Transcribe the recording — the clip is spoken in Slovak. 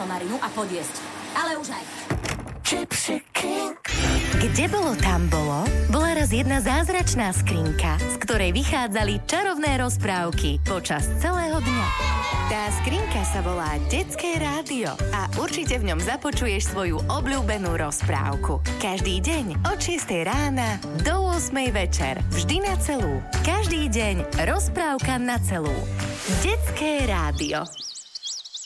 somarinu a podjesť. Ale už aj. Kde bolo, tam bolo? Bola raz jedna zázračná skrinka, z ktorej vychádzali čarovné rozprávky počas celého dňa. Tá skrinka sa volá Detské rádio a určite v ňom započuješ svoju obľúbenú rozprávku. Každý deň od 6 rána do 8 večer. Vždy na celú. Každý deň rozprávka na celú. Detské rádio.